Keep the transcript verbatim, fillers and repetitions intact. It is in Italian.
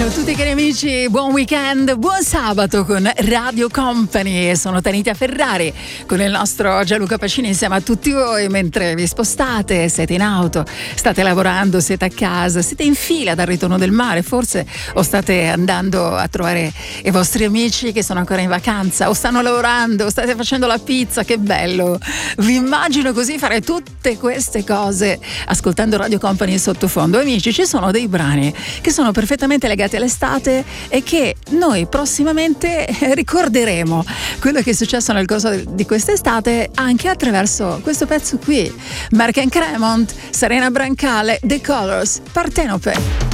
Ciao a tutti cari amici, buon weekend, buon sabato con Radio Company. Sono Tanita Ferrari con il nostro Gianluca Pacini insieme a tutti voi mentre vi spostate, siete in auto, state lavorando, siete a casa, siete in fila dal ritorno del mare forse, o state andando a trovare i vostri amici che sono ancora in vacanza, o stanno lavorando, o state facendo la pizza. Che bello, vi immagino così fare tutte queste cose ascoltando Radio Company in sottofondo. Amici, ci sono dei brani che sono perfettamente legati all'estate e che noi prossimamente ricorderemo quello che è successo nel corso di quest'estate anche attraverso questo pezzo qui. Mark and Cremont, Serena Brancale, The Colors, Partenope.